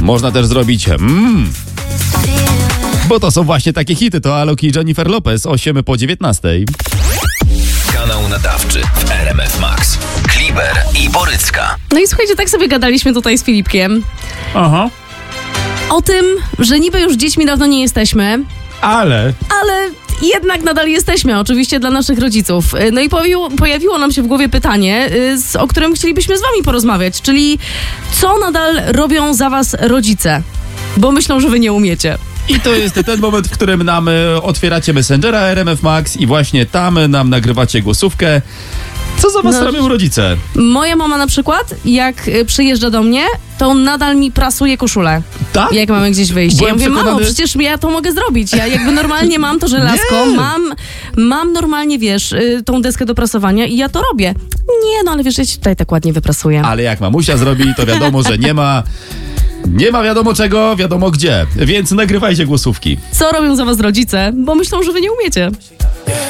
Można też zrobić bo to są właśnie takie hity. To Alok i Jennifer Lopez, 8 po 19. Kanał nadawczy w RMF Max. Kliber i Borycka. No i słuchajcie, tak sobie gadaliśmy tutaj z Filipkiem. Aha. O tym, że niby już dziećmi dawno nie jesteśmy, Ale jednak nadal jesteśmy, oczywiście dla naszych rodziców. No i pojawiło nam się w głowie pytanie, o którym chcielibyśmy z wami porozmawiać, czyli co nadal robią za was rodzice? Bo myślą, że wy nie umiecie. i to jest ten moment, w którym nam otwieracie Messengera RMF Max i właśnie tam nam nagrywacie głosówkę. Co za was robią rodzice? Moja mama na przykład, jak przyjeżdża do mnie, to nadal mi prasuje koszulę. Tak? Jak mamy gdzieś wyjść. Ja mówię, przekonany... mamo, przecież ja to mogę zrobić. Ja jakby normalnie mam to żelazko, mam normalnie, wiesz, tą deskę do prasowania i ja to robię. Nie, no ale wiesz, ja ci tutaj tak ładnie wyprasuję. Ale jak mamusia zrobi, to wiadomo, że nie ma wiadomo czego, wiadomo gdzie. Więc nagrywajcie głosówki. Co robią za was rodzice? Bo myślą, że wy nie umiecie.